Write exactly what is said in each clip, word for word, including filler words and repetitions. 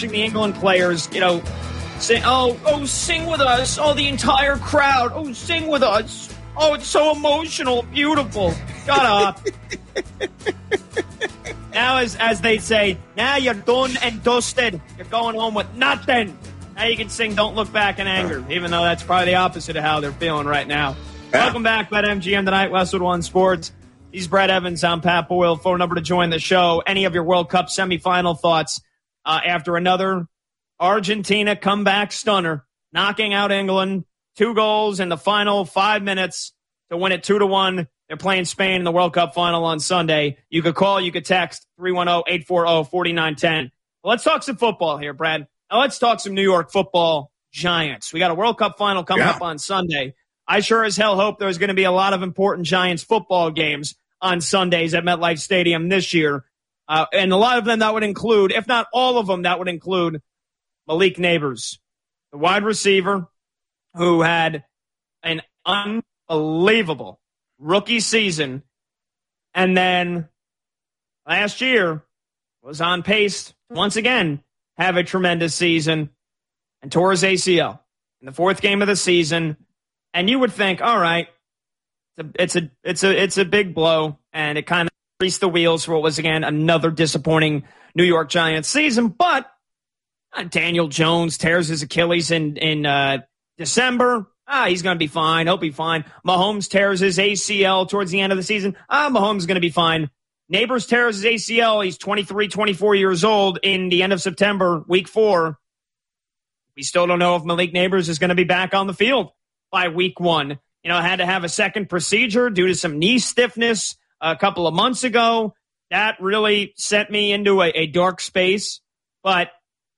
watching the England players, you know, say, oh, oh, sing with us. Oh, the entire crowd. Oh, sing with us. Oh, it's so emotional, beautiful. Shut up. Now, as as they say, now you're done and dusted. You're going home with nothing. Now you can sing Don't Look Back in Anger, even though that's probably the opposite of how they're feeling right now. Yeah. Welcome back, BetMGM tonight, Westwood One Sports. He's Brett Evans. I'm Pat Boyle. Phone number to join the show. Any of your World Cup semifinal thoughts uh, after another Argentina comeback stunner, knocking out England, two goals in the final five minutes to win it two to one. They're playing Spain in the World Cup final on Sunday. You could call, you could text three one zero, eight four zero, four nine one zero. Well, let's talk some football here, Brad. Now let's talk some New York Football Giants. We got a World Cup final coming yeah. up on Sunday. I sure as hell hope there's going to be a lot of important Giants football games on Sundays at MetLife Stadium this year. Uh, and a lot of them that would include, if not all of them, that would include Malik Nabers, the wide receiver who had an unbelievable rookie season, and then last year was on pace once again have a tremendous season and tore his A C L in the fourth game of the season. And you would think, all right, it's a it's a it's a big blow, and it kind of greased the wheels for what was again another disappointing New York Giants season. But uh, Daniel Jones tears his Achilles in in uh, December. Ah, he's going to be fine. He'll be fine. Mahomes tears his A C L towards the end of the season. Ah, Mahomes is going to be fine. Nabers tears his A C L. He's twenty-three, twenty-four years old in the end of September, week four. We still don't know if Malik Nabers is going to be back on the field by week one. You know, had to have a second procedure due to some knee stiffness a couple of months ago. That really sent me into a, a dark space. But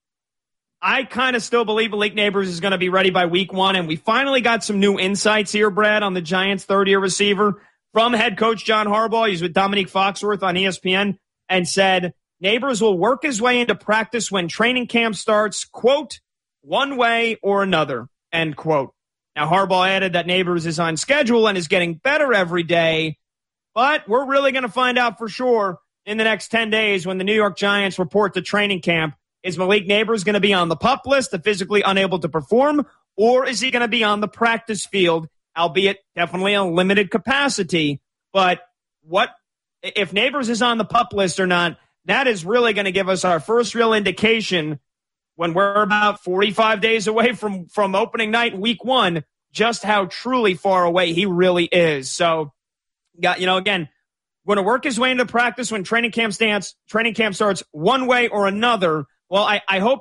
I kind of still believe Malik Nabers is going to be ready by week one, and we finally got some new insights here, Brad, on the Giants' third-year receiver from head coach John Harbaugh. He's with Dominique Foxworth on E S P N and said Nabers will work his way into practice when training camp starts, quote, one way or another, end quote. Now, Harbaugh added that Nabers is on schedule and is getting better every day, but we're really going to find out for sure in the next ten days when the New York Giants report to training camp. Is Malik Nabers going to be on the PUP list, the physically unable to perform, or is he going to be on the practice field, albeit definitely a limited capacity? But what if Nabers is on the PUP list or not? That is really going to give us our first real indication when we're about forty-five days away from, from opening night, week one, just how truly far away he really is. So, got you know, again, going to work his way into practice when training camp stands, training camp starts one way or another. Well, I, I hope,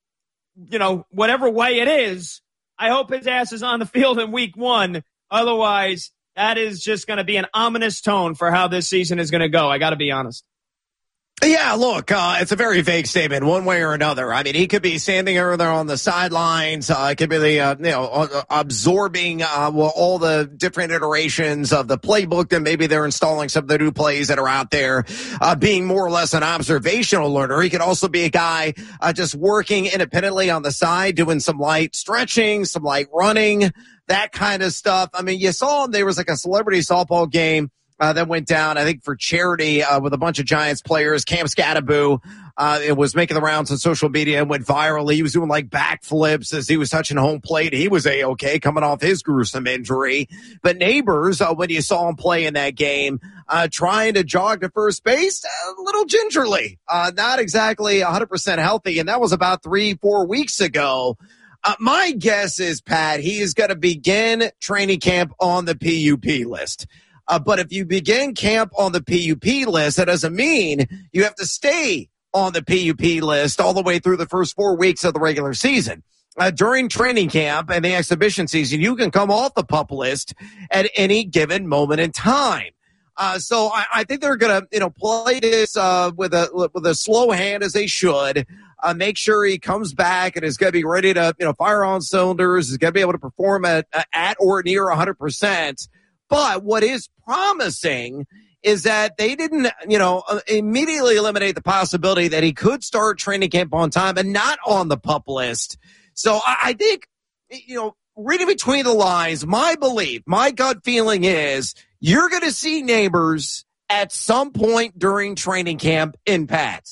you know, whatever way it is, I hope his ass is on the field in week one. Otherwise, that is just going to be an ominous tone for how this season is going to go. I got to be honest. Yeah, look, uh, it's a very vague statement, one way or another. I mean, he could be standing over there on the sidelines. Uh, it could be the, uh, you know, uh, absorbing uh, well, all the different iterations of the playbook, and maybe they're installing some of the new plays that are out there, uh, being more or less an observational learner. He could also be a guy uh, just working independently on the side, doing some light stretching, some light running, that kind of stuff. I mean, you saw him, there was like a celebrity softball game Uh, that went down, I think, for charity uh, with a bunch of Giants players. Cam Scattaboo uh, it was making the rounds on social media and went viral. He was doing like backflips as he was touching home plate. He was A-okay coming off his gruesome injury. But Nabers, uh, when you saw him play in that game, uh, trying to jog to first base, a little gingerly, uh, not exactly one hundred percent healthy. And that was about three, four weeks ago. Uh, my guess is, Pat, he is going to begin training camp on the P U P list. Uh, but if you begin camp on the P U P list, that doesn't mean you have to stay on the P U P list all the way through the first four weeks of the regular season. Uh, during training camp and the exhibition season, you can come off the PUP list at any given moment in time. Uh, so I, I think they're going to, you know, play this uh, with a with a slow hand as they should. Uh, make sure he comes back and is going to be ready to, you know, fire on cylinders. Is going to be able to perform at at or near one hundred percent. But what is promising is that they didn't, you know, immediately eliminate the possibility that he could start training camp on time and not on the PUP list. So I, I think, you know, reading between the lines, my belief, my gut feeling is you're going to see Nabers at some point during training camp in Pats.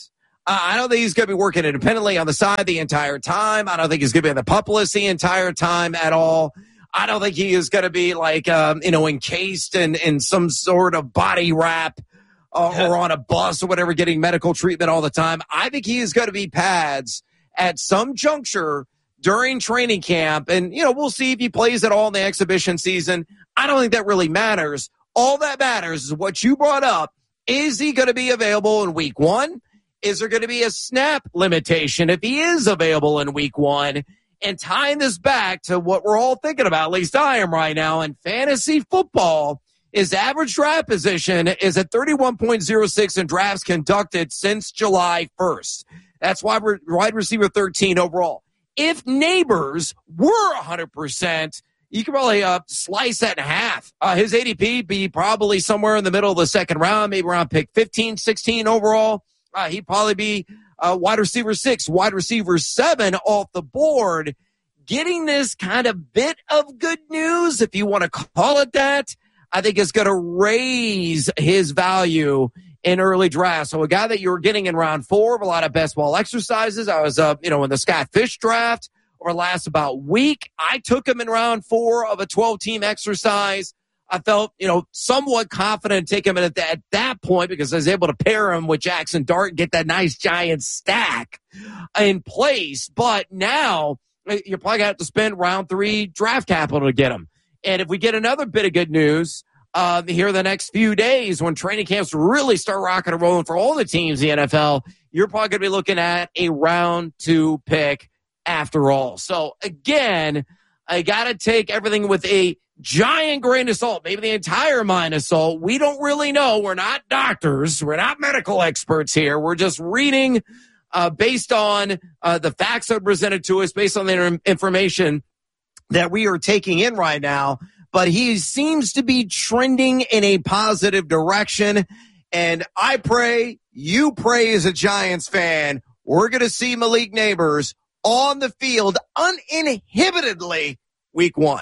Uh, I don't think he's going to be working independently on the side the entire time. I don't think he's going to be on the pup list the entire time at all. I don't think he is going to be like, um, you know, encased in, in some sort of body wrap uh, or on a bus or whatever, getting medical treatment all the time. I think he is going to be pads at some juncture during training camp. And, you know, we'll see if he plays at all in the exhibition season. I don't think that really matters. All that matters is what you brought up. Is he going to be available in week one? Is there going to be a snap limitation if he is available in week one? And tying this back to what we're all thinking about, at least I am right now, in fantasy football, his average draft position is at thirty-one point oh six in drafts conducted since July first. That's why we're wide receiver thirteen overall. If Neighbors were one hundred percent, you could probably uh, slice that in half. Uh, his A D P be probably somewhere in the middle of the second round, maybe around pick fifteen, sixteen overall. Uh, he'd probably be uh, wide receiver six, wide receiver seven off the board. Getting this kind of bit of good news, if you want to call it that, I think is going to raise his value in early draft. So a guy that you were getting in round four of a lot of best ball exercises. I was, uh, you know, in the Scott Fish draft over the last about week. I took him in round four of a twelve-team exercise. I felt, you know, somewhat confident to take him at that, at that point because I was able to pair him with Jackson Dart, get that nice giant stack in place. But now you're probably going to have to spend round three draft capital to get him. And if we get another bit of good news um, here the next few days when training camps really start rocking and rolling for all the teams in the N F L, you're probably going to be looking at a round two pick after all. So again, I got to take everything with a giant grain of salt, maybe the entire mine of salt. We don't really know. We're not doctors. We're not medical experts here. We're just reading uh, based on uh, the facts that are presented to us, based on the information that we are taking in right now. But he seems to be trending in a positive direction. And I pray, you pray as a Giants fan, we're going to see Malik Neighbors on the field uninhibitedly week one.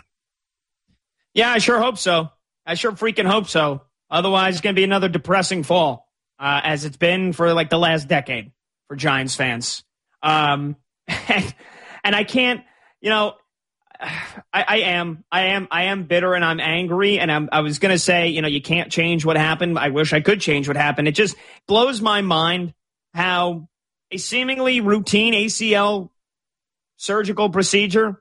Yeah, I sure hope so. I sure freaking hope so. Otherwise, it's going to be another depressing fall, uh, as it's been for like the last decade for Giants fans. Um, and, and I can't, you know, I, I am, I am, I am bitter and I'm angry. And I'm, I was going to say, you know, you can't change what happened. I wish I could change what happened. It just blows my mind how a seemingly routine A C L surgical procedure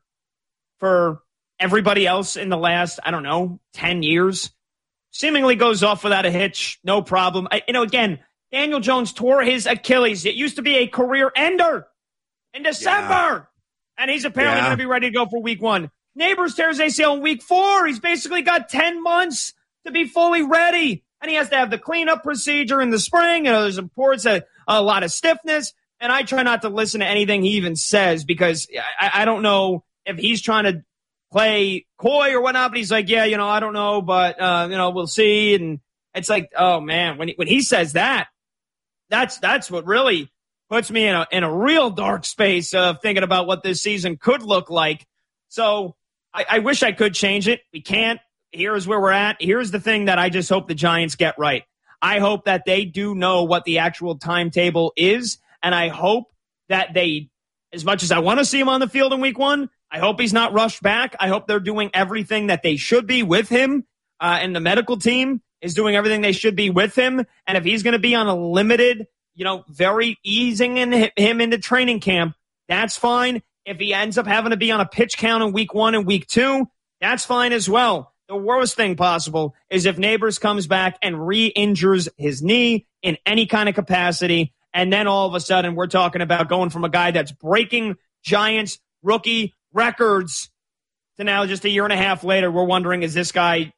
for everybody else in the last, I don't know, ten years, seemingly goes off without a hitch, no problem. I, you know, again, Daniel Jones tore his Achilles. It used to be a career ender in December, yeah. and he's apparently yeah. going to be ready to go for week one. Neighbors tears A C L in week four. He's basically got ten months to be fully ready, and he has to have the cleanup procedure in the spring. You know, there's reports that a lot of stiffness, and I try not to listen to anything he even says because I, I don't know if he's trying to play coy or whatnot, but he's like, yeah, you know, I don't know, but, uh, you know, we'll see. And it's like, oh man, when he, when he says that, that's, that's what really puts me in a, in a real dark space of thinking about what this season could look like. So I, I wish I could change it. We can't. Here's where we're at. Here's the thing that I just hope the Giants get right. I hope that they do know what the actual timetable is. And I hope that they, as much as I want to see him on the field in week one, I hope he's not rushed back. I hope they're doing everything that they should be with him, uh, and the medical team is doing everything they should be with him. And if he's going to be on a limited, you know, very easing in him into training camp, that's fine. If he ends up having to be on a pitch count in week one and week two, that's fine as well. The worst thing possible is if Neighbors comes back and re-injures his knee in any kind of capacity, and then all of a sudden we're talking about going from a guy that's breaking Giants rookie records to now just a year and a half later, we're wondering, is this guy,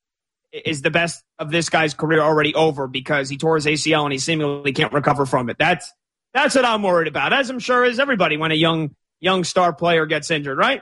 is the best of this guy's career already over because he tore his A C L and he seemingly can't recover from it? That's, that's what I'm worried about, as I'm sure is everybody when a young, young star player gets injured, right?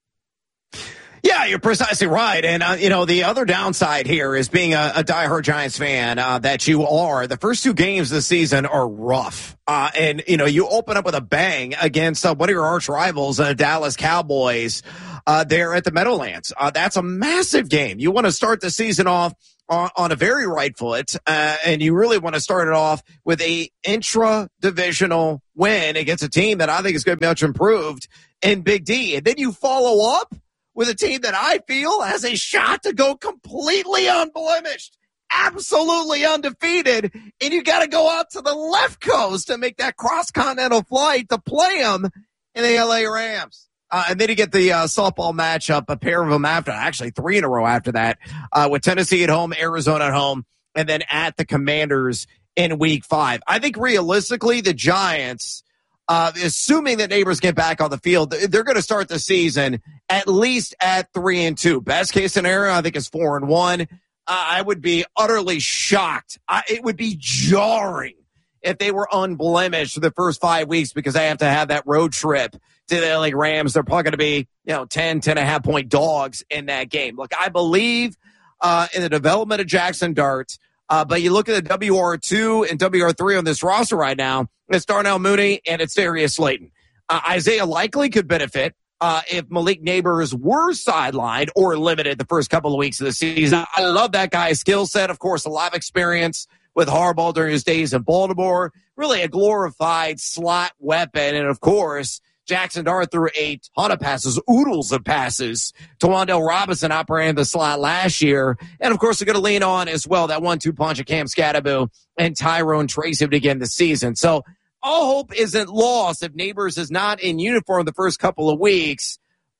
Yeah, you're precisely right. And, uh, you know, the other downside here is being a, a diehard Giants fan uh, that you are. The first two games this season are rough. Uh, and, you know, you open up with a bang against uh, one of your arch rivals, uh, Dallas Cowboys, uh, there at the Meadowlands. Uh, that's a massive game. You want to start the season off on, on a very right foot, uh, and you really want to start it off with a intra-divisional win against a team that I think is going to be much improved in Big D. And then you follow up with a team that I feel has a shot to go completely unblemished, absolutely undefeated, and you got to go out to the left coast to make that cross-continental flight to play them in the L A Rams. Uh, and then you get the uh, softball matchup, a pair of them after, actually three in a row after that, uh, with Tennessee at home, Arizona at home, and then at the Commanders in week five. I think realistically, the Giants, uh, assuming that Neighbors get back on the field, they're going to start the season at least at three and two. Best case scenario, I think, is four and one. Uh, I would be utterly shocked. I, it would be jarring if they were unblemished for the first five weeks because they have to have that road trip to the L A Rams. They're probably going to be, you know, ten, ten and a half point dogs in that game. Look, I believe uh, in the development of Jackson Dart, uh, but you look at the W R two and W R three on this roster right now, it's Darnell Mooney and it's Darius Slayton. Uh, Isaiah Likely could benefit uh, if Malik Neighbors were sidelined or limited the first couple of weeks of the season. I love that guy's skill set. Of course, a lot of experience with Harbaugh during his days in Baltimore. Really a glorified slot weapon. And, of course, Jackson Dart threw a ton of passes, oodles of passes to Wan'Dale Robinson operating the slot last year. And, of course, they're going to lean on as well that one two punch of Cam Scatterbo and Tyrone Tracy to begin the season. So all hope isn't lost if Neighbors is not in uniform the first couple of weeks.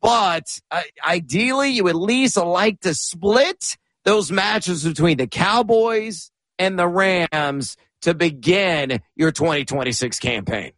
But uh, ideally, you at least like to split those matches between the Cowboys and the Rams to begin your twenty twenty-six campaign.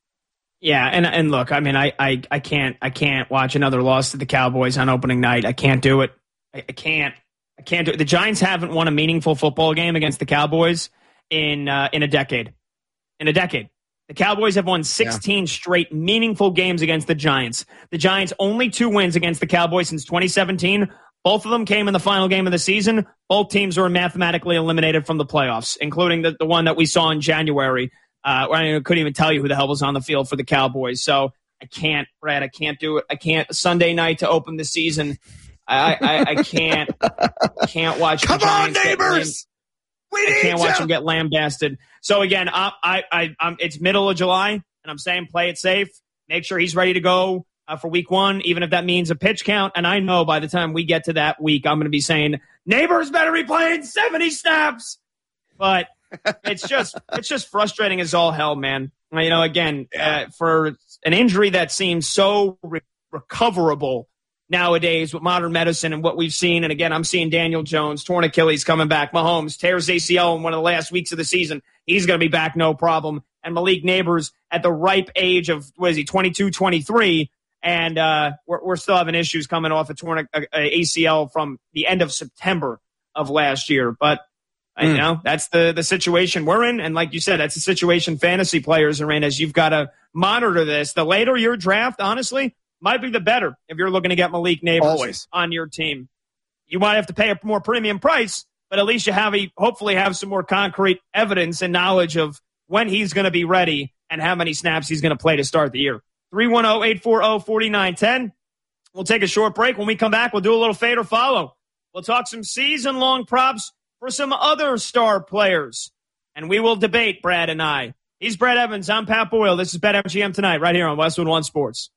Yeah, and and look, I mean, I, I, I can't I can't watch another loss to the Cowboys on opening night. I can't do it. I, I can't. I can't do it. The Giants haven't won a meaningful football game against the Cowboys in uh, in a decade. In a decade. The Cowboys have won sixteen yeah. straight meaningful games against the Giants. The Giants' only two wins against the Cowboys since twenty seventeen. Both of them came in the final game of the season. Both teams were mathematically eliminated from the playoffs, including the, the one that we saw in January. Uh, where I couldn't even tell you who the hell was on the field for the Cowboys. So I can't, Brad, I can't do it. I can't Sunday night to open the season. I, I, I can't, can't watch. Come the on, Giants Neighbors. We need I can't you. watch them get lambasted. So again, I, I, I, I'm, it's middle of July, and I'm saying play it safe. Make sure he's ready to go uh, for week one, even if that means a pitch count. And I know by the time we get to that week, I'm going to be saying Neighbors better be playing seventy snaps. But it's just it's just frustrating as all hell, man. You know, again, uh, for an injury that seems so re- recoverable nowadays with modern medicine and what we've seen. And again, I'm seeing Daniel Jones, torn Achilles, coming back. Mahomes tears A C L in one of the last weeks of the season. He's going to be back, no problem. And Malik Neighbors at the ripe age of, what is he, twenty-two, twenty-three. And uh, we're, we're still having issues coming off a torn a, a A C L from the end of September of last year. But Mm. You know, that's the, the situation we're in. And like you said, that's the situation fantasy players are in, as you've got to monitor this. The later your draft, honestly, might be the better if you're looking to get Malik Neighbors Always. on your team. You might have to pay a more premium price, but at least you have a, hopefully have some more concrete evidence and knowledge of when he's going to be ready and how many snaps he's going to play to start the year. three one zero, eight four zero, four nine one zero. We'll take a short break. When we come back, we'll do a little fade or follow. We'll talk some season-long props for some other star players. And we will debate, Brad and I. He's Brad Evans. I'm Pat Boyle. This is BetMGM Tonight right here on Westwood One Sports.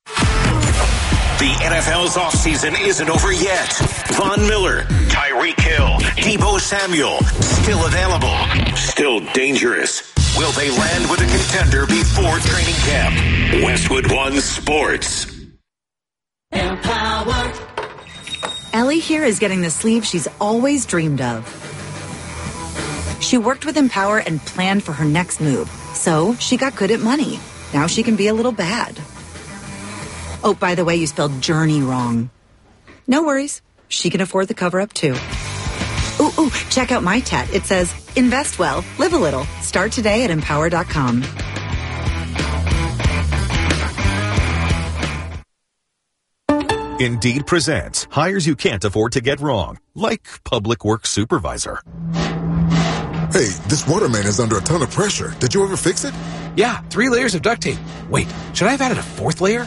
The N F L's offseason isn't over yet. Von Miller, Tyreek Hill, Deebo Samuel, still available, still dangerous. Will they land with a contender before training camp? Westwood One Sports. Empower. Ellie here is getting the sleeve she's always dreamed of. She worked with Empower and planned for her next move, so she got good at money. Now she can be a little bad. Oh, by the way, you spelled journey wrong. No worries. She can afford the cover-up, too. Ooh, ooh, check out my tat. It says, invest well, live a little. Start today at empower dot com. Indeed presents hires you can't afford to get wrong, like public works supervisor. Hey, this waterman is under a ton of pressure. Did you ever fix it? Yeah, three layers of duct tape. Wait, should I have added a fourth layer?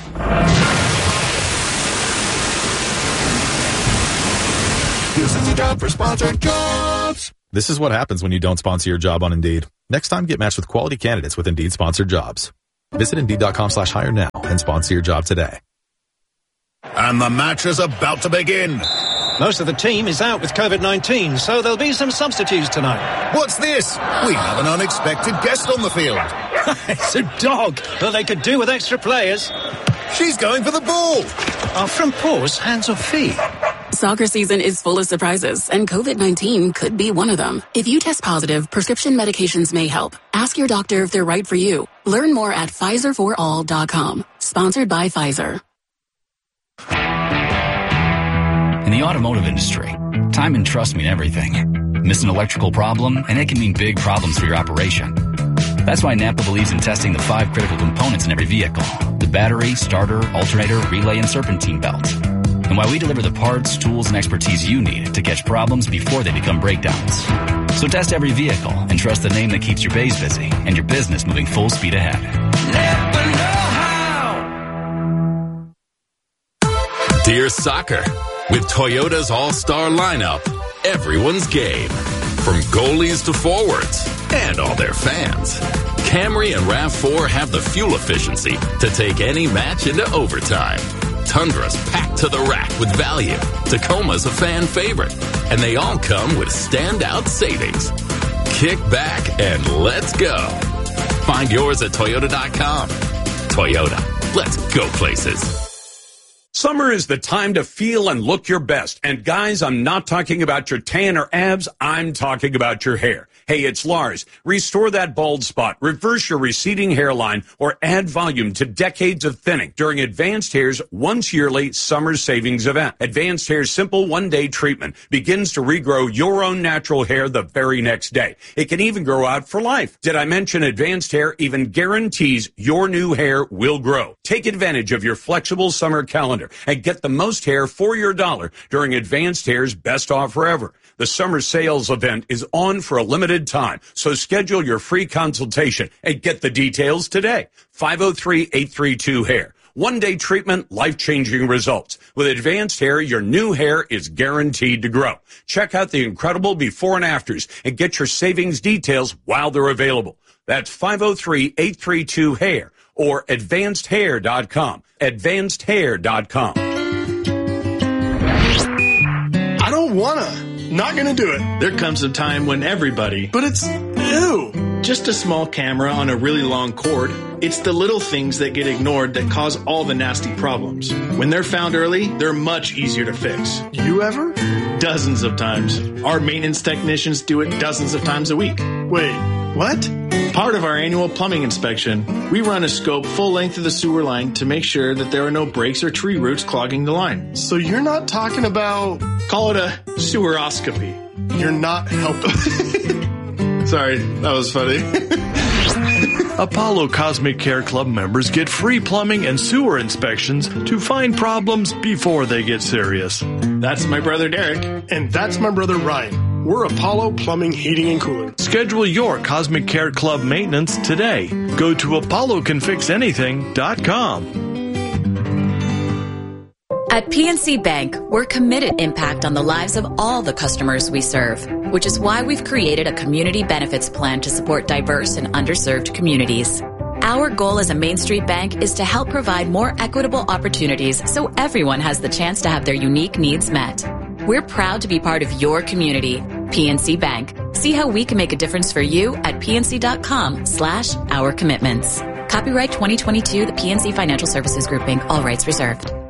Use It's a Job for sponsored jobs. This is what happens when you don't sponsor your job on Indeed. Next time, get matched with quality candidates with Indeed sponsored jobs. Visit Indeed.com slash hire now and sponsor your job today. And the match is about to begin. Most of the team is out with COVID nineteen, so there'll be some substitutes tonight. What's this? We have an unexpected guest on the field. It's a dog. Well, they could do with extra players. She's going for the ball. Are front paws hands or feet? Soccer season is full of surprises, and COVID nineteen could be one of them. If you test positive, prescription medications may help. Ask your doctor if they're right for you. Learn more at Pfizer for all dot com. Sponsored by Pfizer. In the automotive industry, time and trust mean everything. Miss an electrical problem, and it can mean big problems for your operation. That's why Napa believes in testing the five critical components in every vehicle: the battery, starter, alternator, relay, and serpentine belt. And why we deliver the parts, tools, and expertise you need to catch problems before they become breakdowns. So test every vehicle and trust the name that keeps your bays busy and your business moving full speed ahead. Never know how. Dear Soccer, with Toyota's all-star lineup, everyone's game. From goalies to forwards and all their fans. Camry and RAV four have the fuel efficiency to take any match into overtime. Tundra's packed to the rack with value. Tacoma's a fan favorite. And they all come with standout savings. Kick back and let's go. Find yours at Toyota dot com. Toyota, let's go places. Summer is the time to feel and look your best. And guys, I'm not talking about your tan or abs. I'm talking about your hair. Hey, it's Lars. Restore that bald spot, reverse your receding hairline, or add volume to decades of thinning during Advanced Hair's once yearly summer savings event. Advanced Hair's simple one-day treatment begins to regrow your own natural hair the very next day. It can even grow out for life. Did I mention Advanced Hair even guarantees your new hair will grow? Take advantage of your flexible summer calendar and get the most hair for your dollar during Advanced Hair's best offer ever. The summer sales event is on for a limited time, so schedule your free consultation and get the details today. five oh three, eight three two, hair. One-day treatment, life-changing results. With Advanced Hair, your new hair is guaranteed to grow. Check out the incredible before and afters and get your savings details while they're available. That's five oh three, eight three two, hair or advanced hair dot com. advanced hair dot com. I don't wanna. Not gonna do it. There comes a time when everybody, but it's ew. Just a small camera on a really long cord. It's the little things that get ignored that cause all the nasty problems. When they're found early, they're much easier to fix. You ever? Dozens of times. Our maintenance technicians do it dozens of times a week. Wait, what? Part of our annual plumbing inspection, we run a scope full length of the sewer line to make sure that there are no breaks or tree roots clogging the line. So you're not talking about... Call it a seweroscopy. You're not helping. Sorry, that was funny. Apollo Cosmic Care Club members get free plumbing and sewer inspections to find problems before they get serious. That's my brother Derek. And that's my brother Ryan. We're Apollo Plumbing, Heating, and Cooling. Schedule your Cosmic Care Club maintenance today. Go to apollo can fix anything dot com. At P N C Bank, we're committed to impact on the lives of all the customers we serve, which is why we've created a community benefits plan to support diverse and underserved communities. Our goal as a Main Street bank is to help provide more equitable opportunities so everyone has the chance to have their unique needs met. We're proud to be part of your community. P N C Bank. See how we can make a difference for you at pnc.com slash our commitments. Copyright twenty twenty-two, the P N C Financial Services Grouping. All rights reserved.